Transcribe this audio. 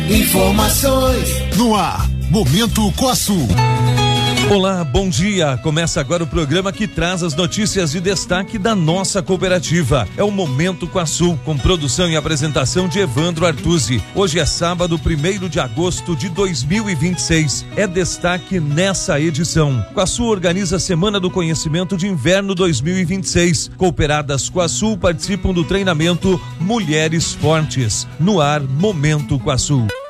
Informações no ar, Momento Coaçu. Olá, bom dia. Começa agora o programa que traz as notícias de destaque da nossa cooperativa. É o Momento Coaçu, com produção e apresentação de Evandro Artuzzi. Hoje é sábado, 1º de agosto de 2026. É destaque nessa edição. Coaçu organiza a Semana do Conhecimento de Inverno 2026. Cooperadas Coaçu participam do treinamento Mulheres Fortes. No ar, Momento Coaçu.